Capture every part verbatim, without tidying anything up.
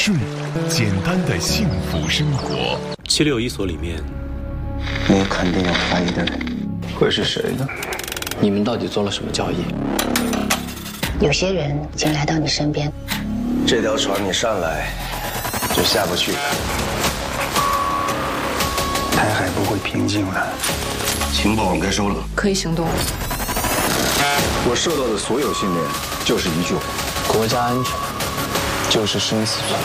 众，简单的幸福生活。 七六一所里面， 你肯定有怀疑的人，会是谁呢？ 你们到底做了什么交易？ 有些人已经来到你身边， 这条船你上来就下不去，台海不会平静了。情报我们该收了， 可以行动。 我受到的所有训练就是一句话： 国家安全就是生死存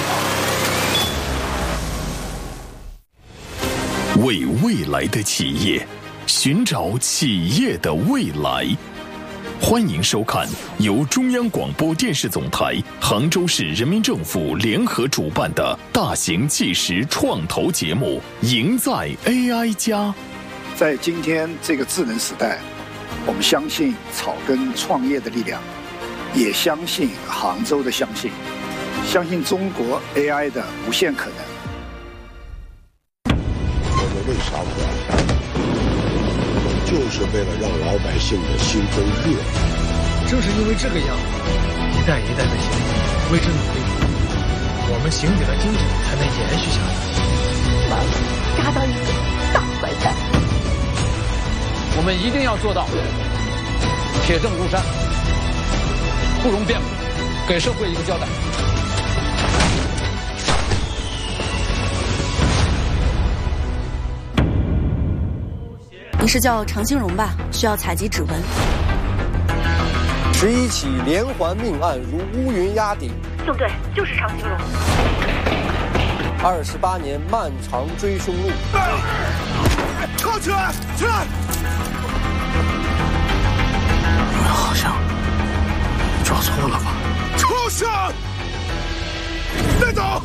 亡。为未来的企业寻找企业的未来。欢迎收看由中央广播电视总台、杭州市人民政府联合主办的大型纪实创投节目《赢在 A I 加》。 在今天这个智能时代，我们相信草根创业的力量，也相信杭州的相信，相信中国 A I 的无限可能。 我们为啥活？就是为了让老百姓的心中热。 正是因为这个样，一代一代的行医为之努力，我们行者的精神才能延续下来。 完了，扎到一个大坏蛋。 我们一定要做到铁证如山，不容辩驳，给社会一个交代。 你是叫常兴荣吧？需要采集指纹。 十一起连环命案如乌云压顶。 对对，就是常兴荣。 二十八年漫长追凶路。 靠起来，起来！ 我们好像抓错了吧？ 靠下！带走！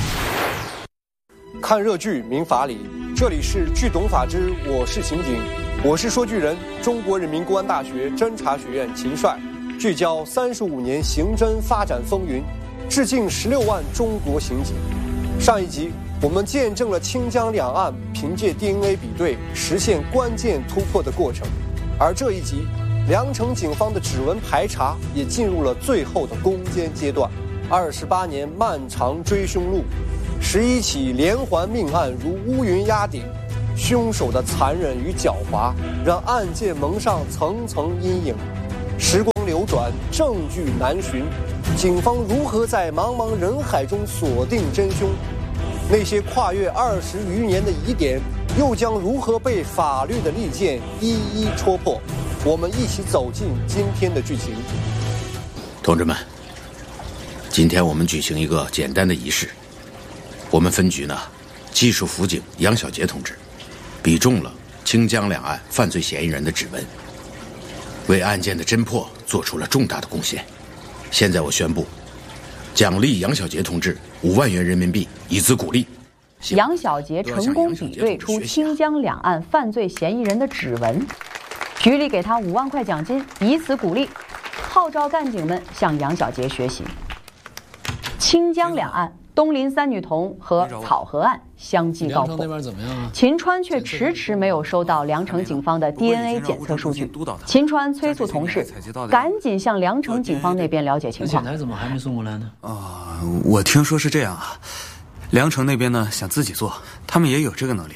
看热剧明法理，这里是剧懂法之我是刑警，我是说剧人，中国人民公安大学侦查学院秦帅，聚焦三十五年刑侦发展风云，致敬十六万中国刑警。上一集我们见证了清江两岸凭借 D N A 比对实现关键突破的过程，而这一集梁城警方的指纹排查也进入了最后的攻坚阶段。二十八年漫长追凶路，十一起连环命案如乌云压顶，凶手的残忍与狡猾让案件蒙上层层阴影。时光流转，证据难寻，警方如何在茫茫人海中锁定真凶？那些跨越二十余年的疑点，又将如何被法律的利剑一一戳破？我们一起走进今天的剧情。 同志们，今天我们举行一个简单的仪式。我们分局呢，技术辅警杨小杰同志比中了清江两岸犯罪嫌疑人的指纹，为案件的侦破做出了重大的贡献。现在我宣布，奖励杨小杰同志五万元人民币，以资鼓励。 杨小杰成功比对出清江两岸犯罪嫌疑人的指纹，局里给他五万块奖金，以此鼓励，号召干警们向杨小杰学习。清江两岸东林三女童和草河案相继告破，秦川却迟迟没有收到梁城警方的 D N A 检测数据。秦川催促同事赶紧向梁城警方那边了解情况。 检台怎么还没送过来呢？ 啊、呃，我听说是这样啊，梁城那边呢想自己做，他们也有这个能力。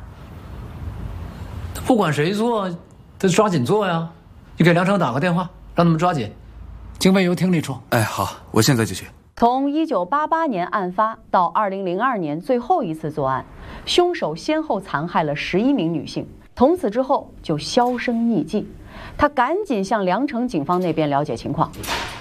不管谁做，得抓紧做呀！你给梁城打个电话，让他们抓紧。警备由厅里出。 哎，好，我现在就去。 从一九八八年案发到二零零二年最后一次作案，凶手先后残害了十一名女性，从此之后就销声匿迹。他赶紧向梁城警方那边了解情况。